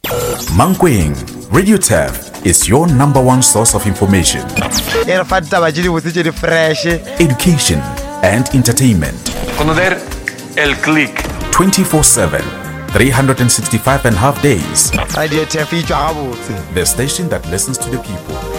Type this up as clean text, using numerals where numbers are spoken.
Mankweng Radio Turf is your number one source of information, education, and entertainment. Conocer el click 24/7, 365 and a half days. Radio Turf The station that listens to the people.